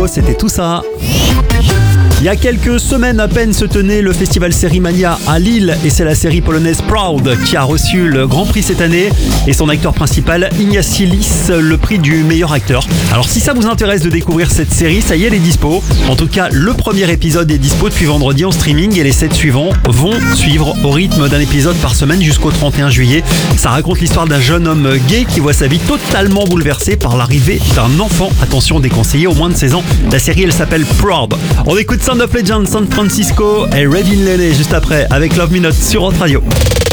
Radio, c'était tout ça. Il y a quelques semaines à peine se tenait le festival Sérimania à Lille et c'est la série polonaise Proud qui a reçu le grand prix cette année et son acteur principal Ignacy Lis le prix du meilleur acteur. Alors si ça vous intéresse de découvrir cette série, ça y est, elle est dispo. En tout cas, le premier épisode est dispo depuis vendredi en streaming et les 7 suivants vont suivre au rythme d'un épisode par semaine jusqu'au 31 juillet. Ça raconte l'histoire d'un jeune homme gay qui voit sa vie totalement bouleversée par l'arrivée d'un enfant, attention déconseillé, au moins de 16 ans. La série elle s'appelle Proud. On écoute Sound of Legend, San Francisco et Redin Lene juste après avec Love Me Not sur Hot Radio.